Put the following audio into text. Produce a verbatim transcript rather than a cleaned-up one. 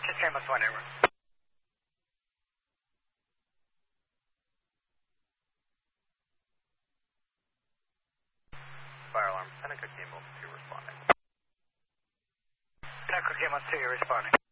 Just came us one over. Fire alarm, Seneca Came two responding. Seneca Came two, you're responding.